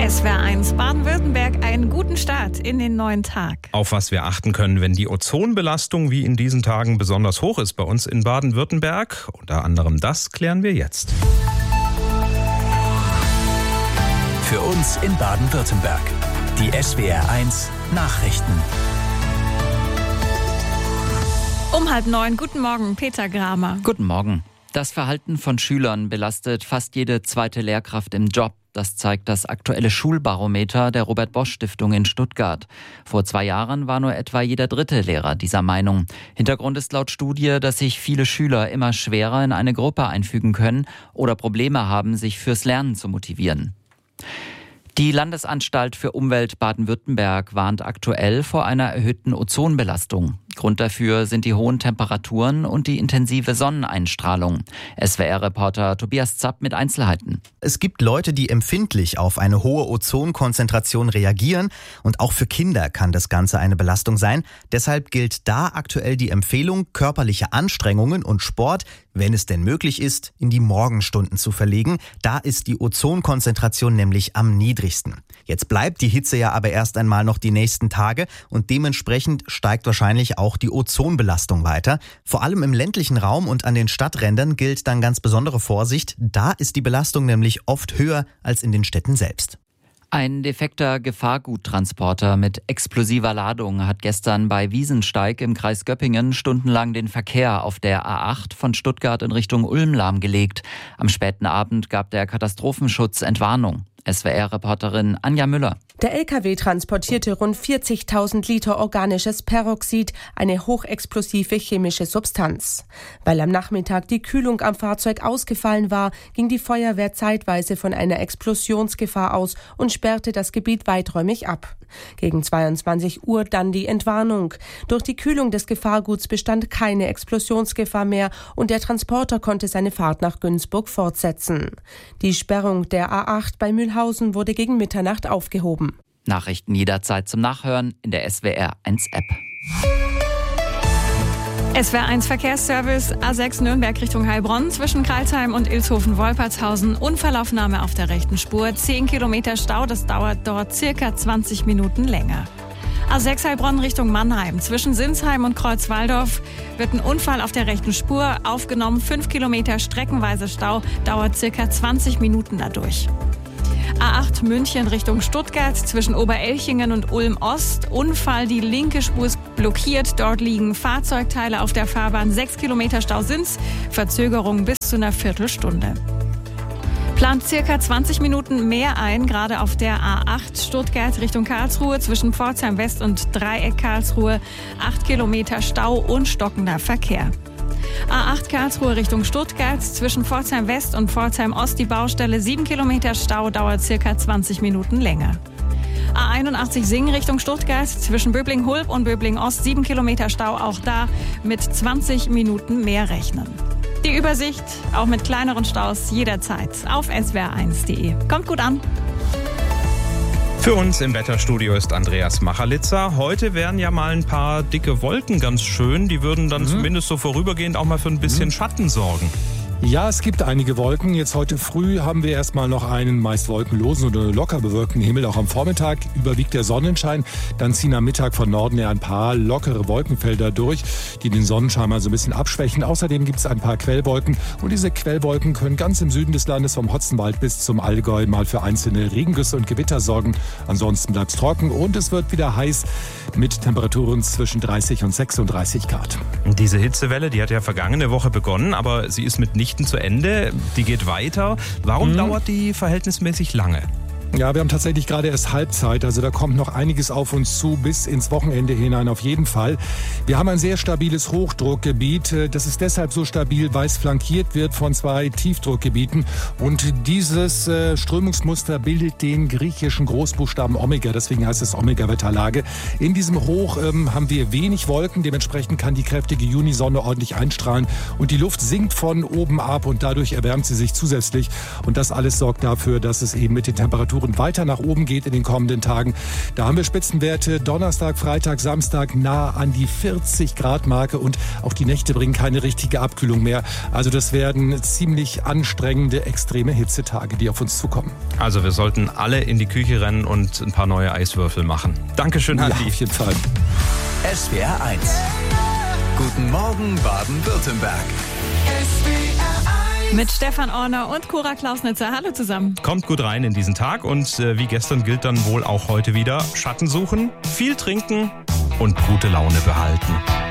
SWR 1 Baden-Württemberg, einen guten Start in den neuen Tag. Auf was wir achten können, wenn die Ozonbelastung wie in diesen Tagen besonders hoch ist bei uns in Baden-Württemberg. Unter anderem das klären wir jetzt. Für uns in Baden-Württemberg. Die SWR 1 Nachrichten. Um 8:30. Guten Morgen, Peter Gramer. Guten Morgen. Das Verhalten von Schülern belastet fast jede zweite Lehrkraft im Job. Das zeigt das aktuelle Schulbarometer der Robert-Bosch-Stiftung in Stuttgart. Vor 2 Jahren war nur etwa jeder dritte Lehrer dieser Meinung. Hintergrund ist laut Studie, dass sich viele Schüler immer schwerer in eine Gruppe einfügen können oder Probleme haben, sich fürs Lernen zu motivieren. Die Landesanstalt für Umwelt Baden-Württemberg warnt aktuell vor einer erhöhten Ozonbelastung. Grund dafür sind die hohen Temperaturen und die intensive Sonneneinstrahlung. SWR-Reporter Tobias Zapp mit Einzelheiten. Es gibt Leute, die empfindlich auf eine hohe Ozonkonzentration reagieren. Und auch für Kinder kann das Ganze eine Belastung sein. Deshalb gilt da aktuell die Empfehlung, körperliche Anstrengungen und Sport, wenn es denn möglich ist, in die Morgenstunden zu verlegen. Da ist die Ozonkonzentration nämlich am niedrigsten. Jetzt bleibt die Hitze ja aber erst einmal noch die nächsten Tage und dementsprechend steigt wahrscheinlich auch die Ozonbelastung weiter. Vor allem im ländlichen Raum und an den Stadträndern gilt dann ganz besondere Vorsicht. Da ist die Belastung nämlich oft höher als in den Städten selbst. Ein defekter Gefahrguttransporter mit explosiver Ladung hat gestern bei Wiesensteig im Kreis Göppingen stundenlang den Verkehr auf der A8 von Stuttgart in Richtung Ulm lahmgelegt. Am späten Abend gab der Katastrophenschutz Entwarnung. SWR-Reporterin Anja Müller. Der LKW transportierte rund 40.000 Liter organisches Peroxid, eine hochexplosive chemische Substanz. Weil am Nachmittag die Kühlung am Fahrzeug ausgefallen war, ging die Feuerwehr zeitweise von einer Explosionsgefahr aus und sperrte das Gebiet weiträumig ab. Gegen 22 Uhr dann die Entwarnung. Durch die Kühlung des Gefahrguts bestand keine Explosionsgefahr mehr und der Transporter konnte seine Fahrt nach Günzburg fortsetzen. Die Sperrung der A8 bei Mühlhausen wurde gegen Mitternacht aufgehoben. Nachrichten jederzeit zum Nachhören in der SWR 1 App. SWR 1 Verkehrsservice A6 Nürnberg Richtung Heilbronn zwischen Crailsheim und Ilshofen-Wolpertshausen. Unfallaufnahme auf der rechten Spur. 10 Kilometer Stau, das dauert dort circa 20 Minuten länger. A6 Heilbronn Richtung Mannheim. Zwischen Sinsheim und Kreuzwaldorf wird ein Unfall auf der rechten Spur aufgenommen. 5 Kilometer streckenweise Stau, dauert circa 20 Minuten dadurch. A8 München Richtung Stuttgart zwischen Oberelchingen und Ulm-Ost. Unfall, die linke Spur ist blockiert. Dort liegen Fahrzeugteile auf der Fahrbahn. 6 Kilometer Stau sind's. Verzögerung bis zu einer Viertelstunde. Plant circa 20 Minuten mehr ein, gerade auf der A8 Stuttgart Richtung Karlsruhe zwischen Pforzheim West und Dreieck Karlsruhe. 8 Kilometer Stau und stockender Verkehr. A8 Karlsruhe Richtung Stuttgart zwischen Pforzheim West und Pforzheim Ost die Baustelle. 7 Kilometer Stau, dauert circa 20 Minuten länger. A81 Singen Richtung Stuttgart zwischen Böbling-Hulb und Böbling-Ost. 7 Kilometer Stau, auch da mit 20 Minuten mehr rechnen. Die Übersicht auch mit kleineren Staus jederzeit auf swr1.de. Kommt gut an. Für uns im Wetterstudio ist Andreas Machalitzer. Heute wären ja mal ein paar dicke Wolken ganz schön. Die würden dann zumindest so vorübergehend auch mal für ein bisschen Schatten sorgen. Ja, es gibt einige Wolken. Jetzt heute früh haben wir erstmal noch einen meist wolkenlosen oder locker bewölkten Himmel. Auch am Vormittag überwiegt der Sonnenschein. Dann ziehen am Mittag von Norden her ein paar lockere Wolkenfelder durch, die den Sonnenschein mal so ein bisschen abschwächen. Außerdem gibt es ein paar Quellwolken. Und diese Quellwolken können ganz im Süden des Landes vom Hotzenwald bis zum Allgäu mal für einzelne Regengüsse und Gewitter sorgen. Ansonsten bleibt es trocken und es wird wieder heiß mit Temperaturen zwischen 30 und 36 Grad. Diese Hitzewelle, die hat ja vergangene Woche begonnen, aber sie ist mitnichten zu Ende. Die geht weiter. Warum dauert die verhältnismäßig lange? Ja, wir haben tatsächlich gerade erst Halbzeit, also da kommt noch einiges auf uns zu, bis ins Wochenende hinein auf jeden Fall. Wir haben ein sehr stabiles Hochdruckgebiet. Das ist deshalb so stabil, weil es flankiert wird von 2 Tiefdruckgebieten. Und dieses Strömungsmuster bildet den griechischen Großbuchstaben Omega, deswegen heißt es Omega-Wetterlage. In diesem Hoch haben wir wenig Wolken, dementsprechend kann die kräftige Junisonne ordentlich einstrahlen und die Luft sinkt von oben ab und dadurch erwärmt sie sich zusätzlich. Und das alles sorgt dafür, dass es eben mit den Temperaturen Temperaturen weiter nach oben geht in den kommenden Tagen. Da haben wir Spitzenwerte Donnerstag, Freitag, Samstag nah an die 40 Grad Marke und auch die Nächte bringen keine richtige Abkühlung mehr. Also das werden ziemlich anstrengende, extreme Hitzetage, die auf uns zukommen. Also wir sollten alle in die Küche rennen und ein paar neue Eiswürfel machen. Dankeschön, Andi. Ja, auf jeden Fall. SWR 1. Guten Morgen, Baden-Württemberg. Mit Stefan Orner und Cora Klausnitzer. Hallo zusammen. Kommt gut rein in diesen Tag und wie gestern gilt dann wohl auch heute wieder: Schatten suchen, viel trinken und gute Laune behalten.